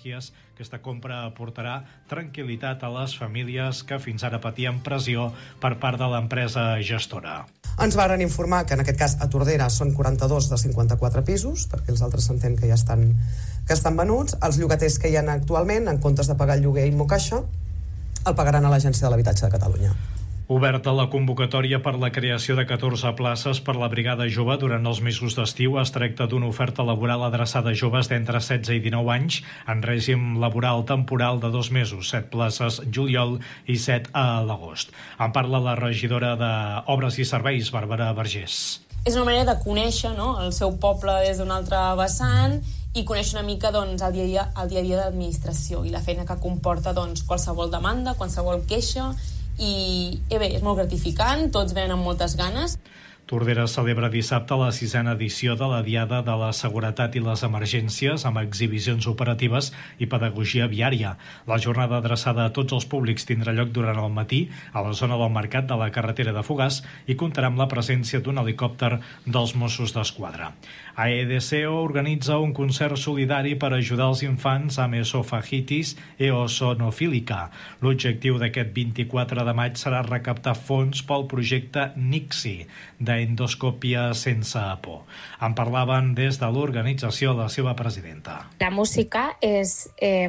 Estrategies, aquesta compra aportarà tranquil·litat a les famílies que fins ara patien pressió per part de l'empresa gestora. Ens varen informar que en aquest cas a Tordera són 42 de 54 pisos, perquè els altres s'entén que ja estan venuts. Els llogaters que hi ha actualment, en comptes de pagar el lloguer Immocaixa, el pagaran a l'Agència de l'Habitatge de Catalunya. Oberta la convocatòria per la creació de 14 places per la Brigada Jove durant els mesos d'estiu. Es tracta d'una oferta laboral adreçada a joves d'entre 16 i 19 anys en règim laboral temporal de 2 mesos, 7 places juliol i 7 a l'agost. En parla la regidora d'Obres i Serveis, Bàrbara Vergés. És una manera de conèixer, no?, el seu poble des d'un altre vessant i conèixer una mica doncs, el dia a dia de l'administració i la feina que comporta doncs, qualsevol demanda, qualsevol queixa. I bé, és molt gratificant, tots venen amb moltes ganes. Tordera celebra dissabte la 6a edició de la Diada de la Seguretat i les Emergències amb exhibicions operatives i pedagogia viària. La jornada adreçada a tots els públics tindrà lloc durant el matí a la zona del mercat de la carretera de Fogars i comptarà amb la presència d'un helicòpter dels Mossos d'Esquadra. AEDCO organitza un concert solidari per ajudar els infants amb esofagitis eosinofílica. L'objectiu d'aquest 24 de maig serà recaptar fons pel projecte NICSI, d'endoscòpia sense por. En parlaven des de l'organització la seva presidenta. La música és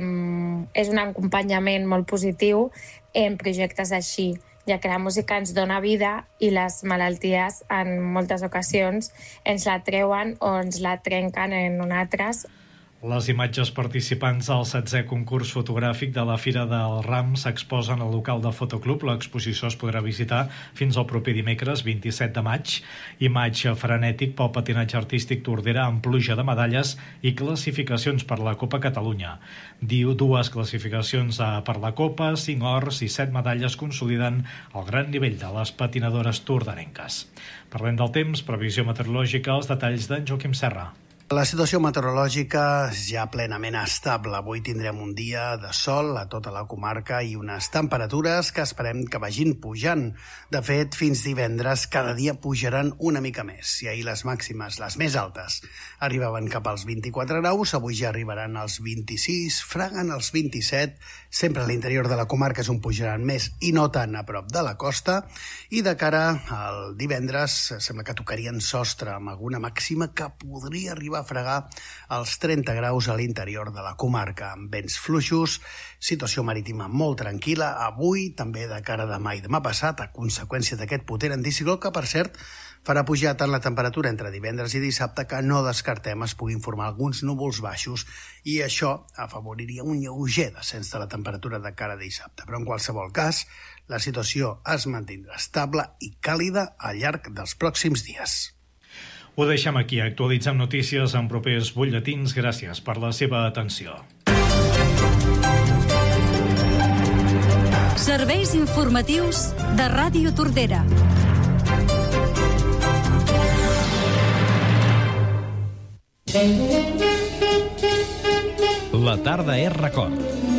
un acompanyament molt positiu en projectes així, ja que la música ens dona vida i les malalties en moltes ocasions ens la treuen o ens la trenquen en nosaltres. Les imatges participants al 16è concurs fotogràfic de la Fira del Ram s'exposen al local del Fotoclub. L'exposició es podrà visitar fins al proper dimecres 27 de maig. Imatge frenètic pel patinatge artístic Tordera amb pluja de medalles i classificacions per la Copa Catalunya. 2 classificacions per la Copa, 5 ors i 7 medalles consoliden el gran nivell de les patinadores tordarenques. Parlem del temps, previsió meteorològica, els detalls d'en Joaquim Serra. La situació meteorològica és ja plenament estable. Avui tindrem un dia de sol a tota la comarca i unes temperatures que esperem que vagin pujant. De fet, fins divendres cada dia pujaran una mica més. I ahir les màximes, les més altes, arribaven cap als 24 graus, avui ja arribaran als 26, fraguen als 27, sempre a l'interior de la comarca és on pujaran més i no tant a prop de la costa, i de cara al divendres sembla que tocarien sostre amb alguna màxima que podria arribar a fregar els 30 graus a l'interior de la comarca, amb vents fluixos, situació marítima molt tranquil·la, avui també de cara a demà i demà passat, a conseqüència d'aquest potent anticicló que, per cert, farà pujar tant la temperatura entre divendres i dissabte que no descartem es puguin formar alguns núvols baixos i això afavoriria un lleuger descens de la temperatura de cara a dissabte. Però en qualsevol cas, la situació es mantindrà estable i càlida al llarg dels pròxims dies. Ho deixem aquí. Actualitzem notícies en propers butlletins. Gràcies per la seva atenció. Serveis informatius de Ràdio Tordera. La tarda és record.